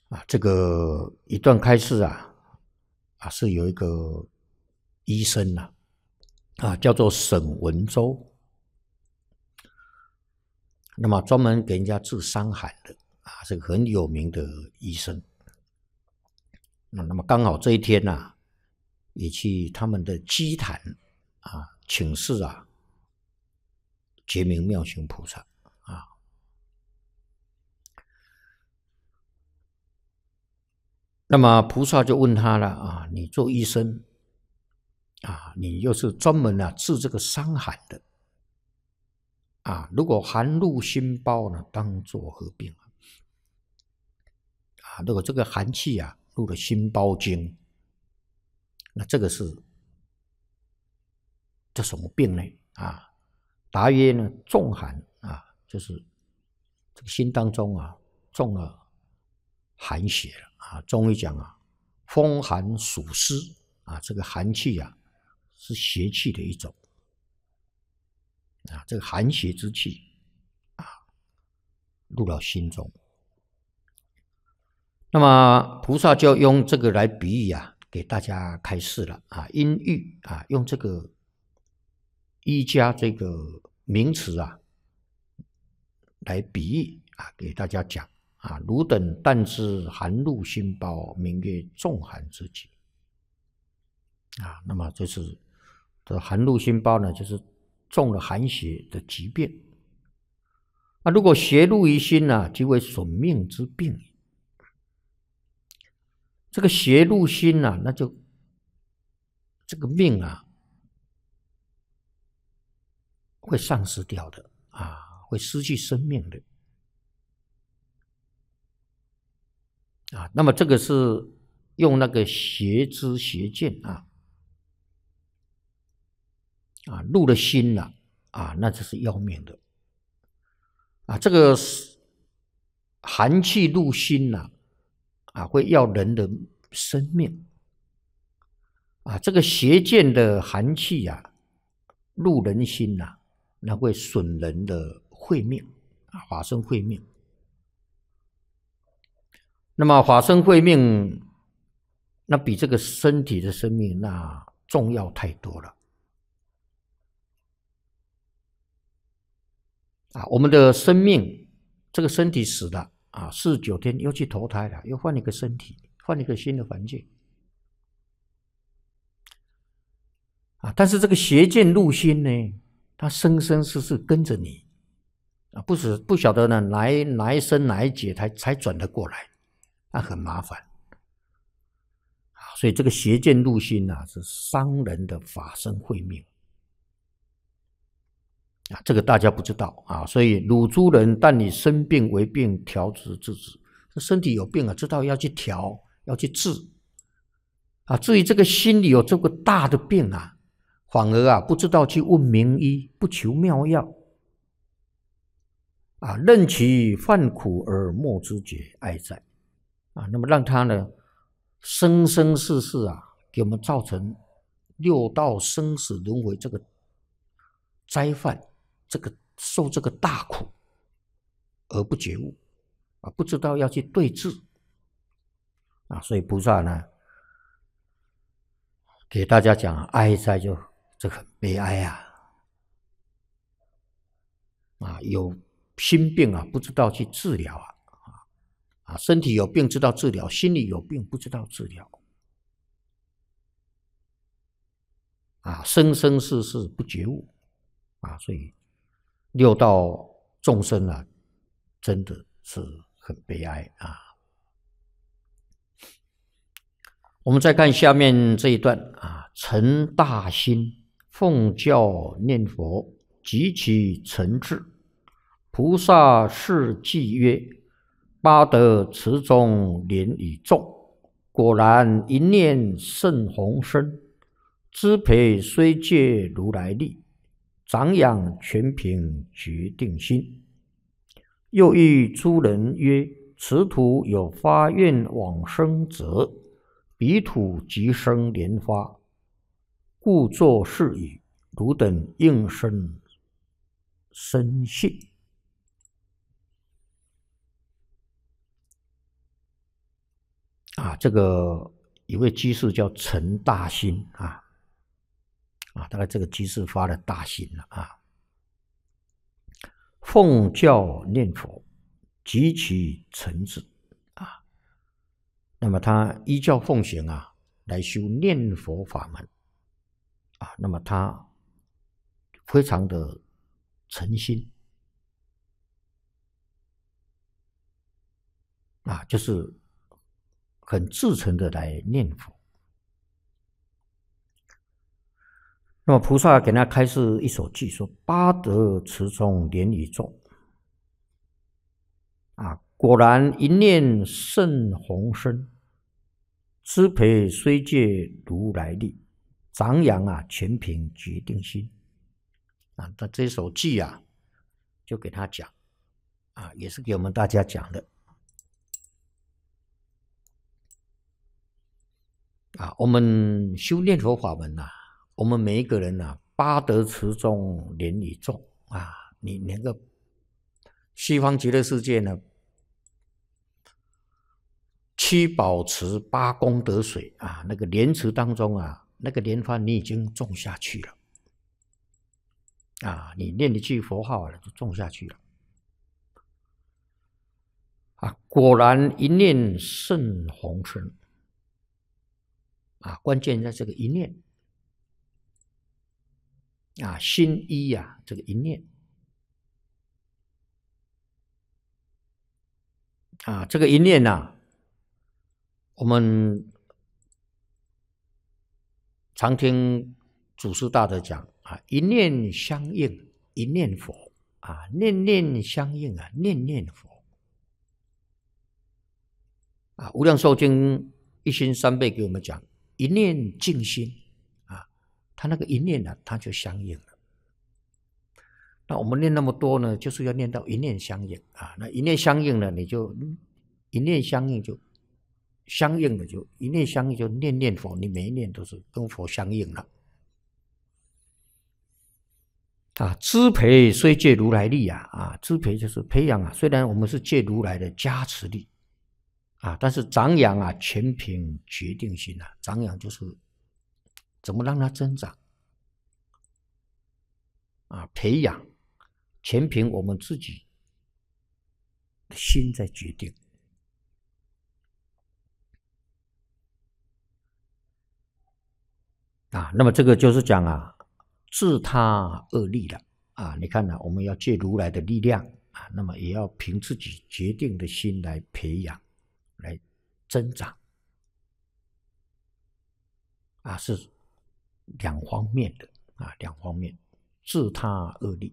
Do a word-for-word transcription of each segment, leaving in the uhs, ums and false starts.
啊，这个一段开示啊，啊是有一个医生呐、啊，啊叫做沈文周，那么专门给人家治伤寒的啊，是个很有名的医生。那那么刚好这一天呐、啊，也去他们的基坛啊请示啊，觉明妙行菩萨啊。那么菩萨就问他了啊，你做医生啊，你又是专门啊治这个伤寒的啊，如果寒入心包呢，当作何病啊？啊，如果这个寒气啊入了心包经，那这个是这什么病呢？啊，答曰呢，重寒啊，就是这个心当中啊中了寒邪了啊。中医讲啊，风寒暑湿啊，这个寒气啊是邪气的一种啊，这个寒邪之气啊入到心中。那么菩萨就用这个来比喻啊，给大家开示了啊，因喻啊，用这个医家这个名词啊来比喻啊，给大家讲啊，汝等但知寒入心包，名曰重寒之疾啊。那么就是这寒入心包呢，就是中了寒邪的疾病。那如果邪入于心呢、啊，即为损命之病。这个邪入心啊，那就这个命啊会丧失掉的啊，会失去生命的啊。那么这个是用那个邪知邪见啊啊入了心了 啊, 啊，那就是要命的啊。这个寒气入心了 啊, 啊，会要人的生命啊。这个邪见的寒气啊入人心呐、啊，那会损人的慧命啊，法身慧命。那么法身慧命，那比这个身体的生命那重要太多了啊！我们的生命，这个身体死了啊，四十九天又去投胎了，又换一个身体，换一个新的环境啊。但是这个邪见入心呢，它生生世世跟着你啊，不是不晓得呢，哪一哪一生哪一劫才才转得过来，那很麻烦。所以这个邪见入心啊，是伤人的法身慧命啊，这个大家不知道啊。所以汝诸人，但以生病为病，调治治之。这身体有病啊，知道要去调，要去治啊。至于这个心里有这个大的病啊，反而啊不知道去问名医，不求妙药啊，任其患苦而莫知觉，哀哉啊。那么让他呢，生生世世啊，给我们造成六道生死轮回这个灾患，这个受这个大苦而不觉悟啊，不知道要去对治啊。所以菩萨呢，给大家讲哀哉，就这很悲哀啊啊，有心病啊，不知道去治疗啊啊，身体有病知道治疗，心里有病不知道治疗啊，生生世世不觉悟啊。所以六道众生啊，真的是很悲哀啊。我们再看下面这一段啊，诚大心，奉教念佛，极其诚挚。菩萨示偈曰：八德池中莲已种，果然一念胜宏深。知培虽借如来力，长养全凭决定心。又欲诸人曰：此土有发愿往生者，彼土即生莲花，故作是语，汝等应生深信。 啊，这个一位居士叫陈大兴啊，啊，大概这个居士发了大心了啊。奉教念佛，极其诚挚啊。那么他依教奉行啊，来修念佛法门啊。那么他非常的诚心啊，就是很至诚的来念佛。那么菩萨给他开示一首偈，说：“八德池中莲已种，啊，果然一念胜宏深。资培虽借如来力，长养啊全凭决定心。”啊，那这首偈啊，就给他讲啊，也是给我们大家讲的啊。我们修念佛法门呐、啊。我们每一个人啊，八德池中莲已种啊，你那个西方极乐世界呢，七宝池八功德水啊，那个莲池当中啊，那个莲花你已经种下去了啊，你念一句佛号了，就种下去了啊，果然一念胜宏深啊，关键在这个一念。啊，心一呀、啊，这个一念啊，这个一念呐、啊，我们常听祖师大德讲啊，一念相应，一念佛啊，念念相应啊，念念佛啊。无量寿经一心三倍给我们讲，一念净心啊，他那个一念呢、啊，他就相应了。那我们念那么多呢，就是要念到一念相应啊。那一念相应呢，你就一念相应就相应的就一念相应就念念佛，你每一念都是跟佛相应了啊。资培虽借如来力啊，啊，资培就是培养啊。虽然我们是借如来的加持力啊，但是长养啊，全凭决定心啊。长养就是怎么让它增长啊，培养。全凭我们自己的心在决定啊。那么这个就是讲啊，自他恶力了啊。你看呢、啊，我们要借如来的力量啊，那么也要凭自己决定的心来培养，来增长啊，是两方面的啊，两方面，自他恶力。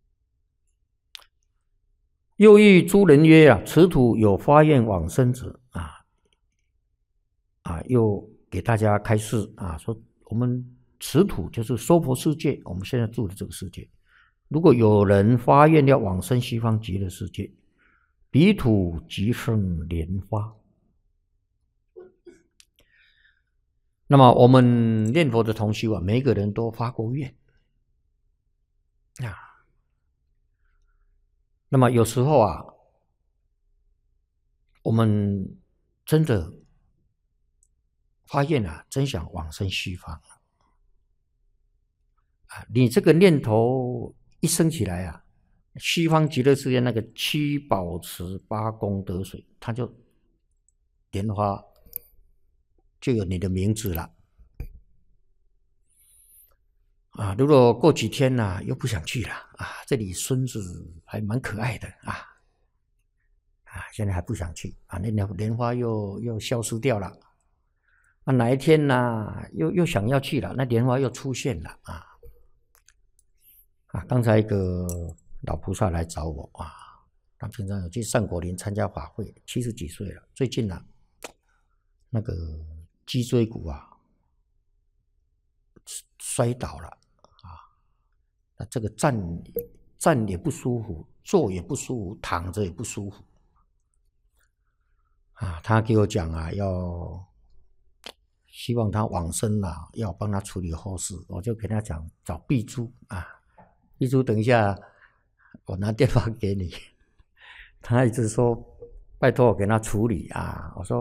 又欲诸人曰啊，此土有发愿往生者啊啊，又给大家开示啊，说我们此土就是娑婆世界，我们现在住的这个世界，如果有人发愿要往生西方极乐世界，彼土即生莲花。那么我们念佛的同修啊，每一个人都发过愿啊。那么有时候啊，我们真的发现啊，真想往生西方啊！你这个念头一升起来啊，西方极乐世界那个七宝池八功德水，它就莲花就有你的名字了啊！如果过几天呢、啊，又不想去了啊，这里孙子还蛮可爱的啊啊，现在还不想去啊，那莲花又又消失掉了啊，哪一天呢、啊，又又想要去了，那莲花又出现了啊啊！刚才一个老菩萨来找我啊，他平常有去善果林参加法会，七十几岁了，最近呢、啊，那个脊椎骨啊摔倒了。那这个站站也不舒服，坐也不舒服，躺着也不舒服啊！他给我讲啊，要希望他往生啊，要帮他处理后事，我就给他讲找碧珠啊，碧珠等一下我拿电话给你。他一直说拜托我给他处理啊，我说